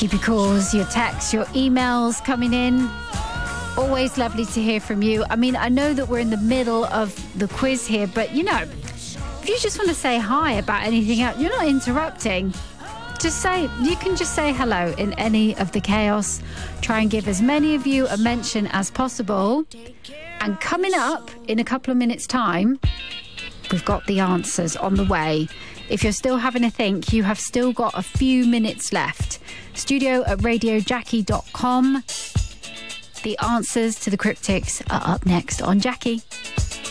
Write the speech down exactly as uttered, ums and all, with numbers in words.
Keep your calls, your texts, your emails coming in. Always lovely to hear from you. I mean, I know that we're in the middle of the quiz here, but you know, if you just want to say hi about anything else, you're not interrupting. Just say, you can just say hello in any of the chaos. Try and give as many of you a mention as possible. And coming up in a couple of minutes' time, we've got the answers on the way. If you're still having a think, you have still got a few minutes left. Studio at radio jackie dot com. The answers to the cryptics are up next on Jackie.